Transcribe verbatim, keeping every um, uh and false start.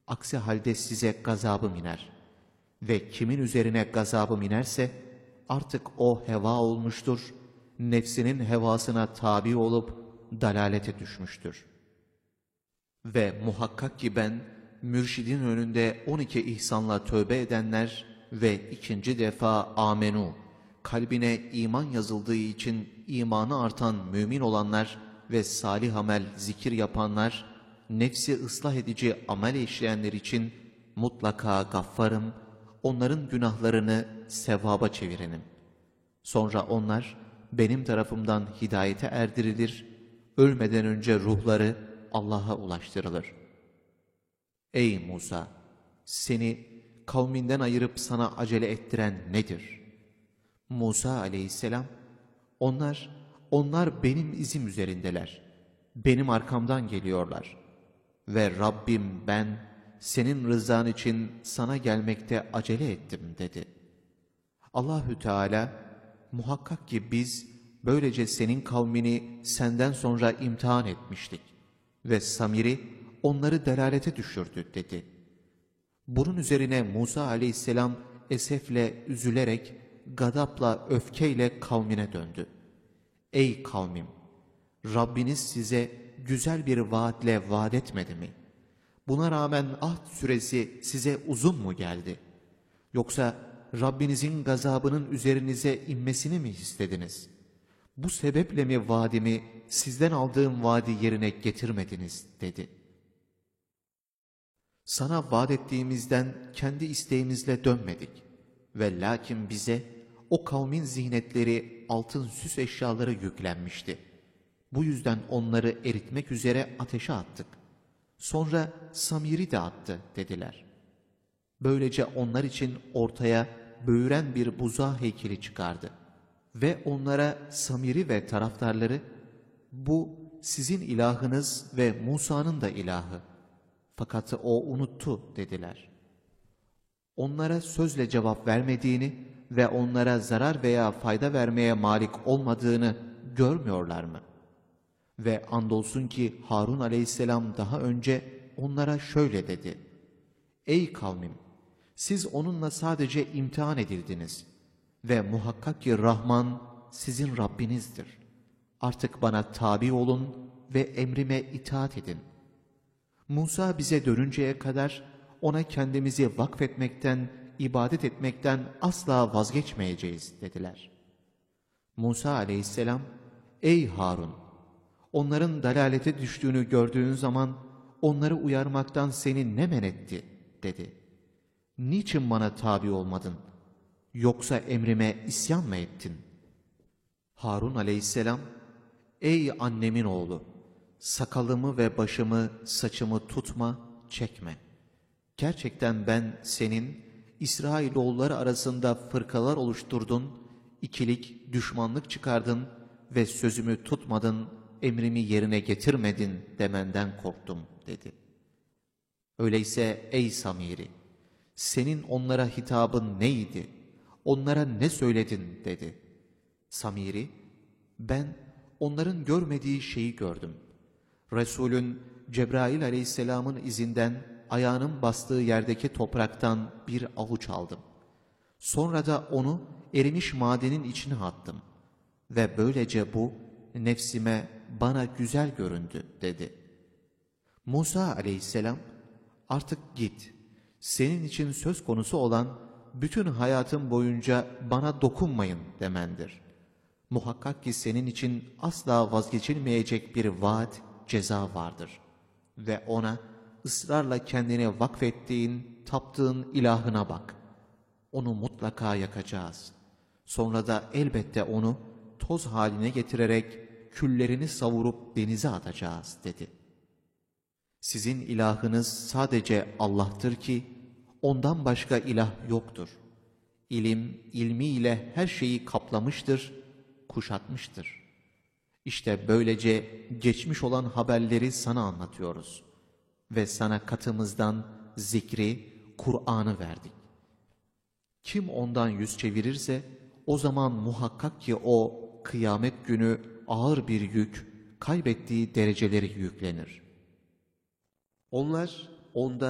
Aksi halde size gazabım iner. Ve kimin üzerine gazabım inerse artık o heva olmuştur, nefsinin hevasına tabi olup dalalete düşmüştür. Ve muhakkak ki ben, mürşidin önünde on iki ihsanla tövbe edenler ve ikinci defa amenu, kalbine iman yazıldığı için imanı artan mümin olanlar ve salih amel zikir yapanlar, nefsi ıslah edici amel işleyenler için mutlaka gaffarım, onların günahlarını sevaba çevirenim. Sonra onlar benim tarafımdan hidayete erdirilir, ölmeden önce ruhları Allah'a ulaştırılır. Ey Musa! Seni kavminden ayırıp sana acele ettiren nedir? Musa aleyhisselam, onlar, onlar benim izim üzerindeler. Benim arkamdan geliyorlar. Ve Rabbim ben, senin rızan için sana gelmekte acele ettim dedi. Allahü Teala, muhakkak ki biz böylece senin kavmini senden sonra imtihan etmiştik ve Samir'i onları delalete düşürdü dedi. Bunun üzerine Musa aleyhisselam esefle, üzülerek, gadapla, öfkeyle kavmine döndü. Ey kavmim! Rabbiniz size güzel bir vaatle vaat etmedi mi? Buna rağmen ahd süresi size uzun mu geldi? Yoksa Rabbinizin gazabının üzerinize inmesini mi istediniz? Bu sebeple mi vaadimi, sizden aldığım vaadi yerine getirmediniz dedi. Sana vaat ettiğimizden kendi isteğimizle dönmedik. Ve lakin bize o kavmin ziynetleri, altın süs eşyaları yüklenmişti. Bu yüzden onları eritmek üzere ateşe attık. Sonra Samir'i de attı dediler. Böylece onlar için ortaya böğüren bir buzağı heykeli çıkardı. Ve onlara Samir'i ve taraftarları, bu sizin ilahınız ve Musa'nın da ilahı. Fakat o unuttu dediler. Onlara sözle cevap vermediğini ve onlara zarar veya fayda vermeye malik olmadığını görmüyorlar mı? Ve andolsun ki Harun aleyhisselam daha önce onlara şöyle dedi. Ey kavmim! Siz onunla sadece imtihan edildiniz. Ve muhakkak ki Rahman sizin Rabbinizdir. Artık bana tabi olun ve emrime itaat edin. Musa bize dönünceye kadar ona kendimizi vakfetmekten, ibadet etmekten asla vazgeçmeyeceğiz dediler. Musa aleyhisselam, ey Harun! Onların dalalete düştüğünü gördüğün zaman onları uyarmaktan seni ne men etti dedi. Niçin bana tabi olmadın? Yoksa emrime isyan mı ettin? Harun aleyhisselam, ey annemin oğlu! Sakalımı ve başımı, saçımı tutma, çekme. Gerçekten ben senin İsrailoğulları arasında fırkalar oluşturdun, ikilik, düşmanlık çıkardın ve sözümü tutmadın, emrimi yerine getirmedin demenden korktum dedi. Öyleyse ey Samiri, senin onlara hitabın neydi? Onlara ne söyledin dedi. Samiri, ben onların görmediği şeyi gördüm. Resulün Cebrail aleyhisselamın izinden ayağının bastığı yerdeki topraktan bir avuç aldım. Sonra da onu erimiş madenin içine attım. Ve böylece bu nefsime bana güzel göründü dedi. Musa aleyhisselam, artık git. Senin için söz konusu olan bütün hayatın boyunca bana dokunmayın demendir. Muhakkak ki senin için asla vazgeçilmeyecek bir vaat, ceza vardır. Ve ona ısrarla kendine vakfettiğin, taptığın ilahına bak. Onu mutlaka yakacağız. Sonra da elbette onu toz haline getirerek küllerini savurup denize atacağız dedi. Sizin ilahınız sadece Allah'tır ki ondan başka ilah yoktur. İlim, ilmiyle her şeyi kaplamıştır, kuşatmıştır. İşte böylece geçmiş olan haberleri sana anlatıyoruz. Ve sana katımızdan zikri, Kur'an'ı verdik. Kim ondan yüz çevirirse, o zaman muhakkak ki o, kıyamet günü ağır bir yük, kaybettiği dereceleri yüklenir. Onlar, onda